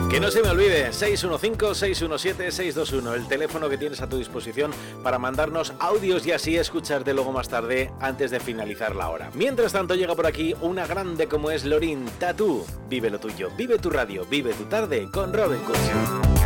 Que no se me olvide, 615-617-621, el teléfono que tienes a tu disposición para mandarnos audios y así escucharte luego más tarde antes de finalizar la hora. Mientras tanto llega por aquí una grande como es Lorin Tatu. Vive lo tuyo, vive tu radio, vive tu tarde con Robin Cusio.